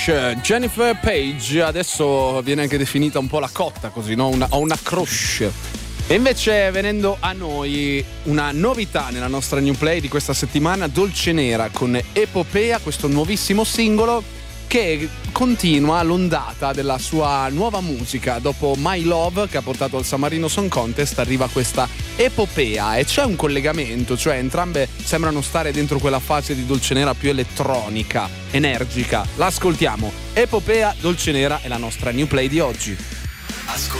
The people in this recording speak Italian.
crush, Jennifer Page, adesso viene anche definita un po' la cotta così, no? Ho una crush. E invece venendo a noi, una novità nella nostra new play di questa settimana, Dolce Nera con Epopea, questo nuovissimo singolo che continua l'ondata della sua nuova musica. Dopo My Love, che ha portato al San Marino Song Contest, arriva questa Epopea e c'è un collegamento, cioè entrambe sembrano stare dentro quella fase di Dolce Nera più elettronica, energica. L'ascoltiamo. Epopea, Dolce Nera è la nostra new play di oggi. Ascolta